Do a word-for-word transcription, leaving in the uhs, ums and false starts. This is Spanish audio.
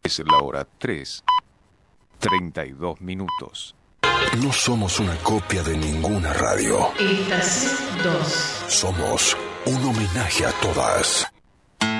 Es la hora tres, treinta y dos minutos. No somos una copia de ninguna radio. Estación dos. Somos un homenaje a todas.